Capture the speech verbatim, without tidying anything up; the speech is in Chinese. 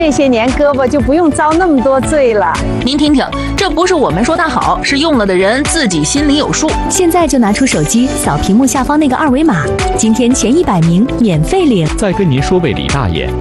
这些年胳膊就不用遭那么多罪了。 您听听，这不是我们说它好，是用了的人自己心里有数。 现在就拿出手机扫屏幕下方那个二维码，今天前一百名免费领。 再跟您说位李大爷，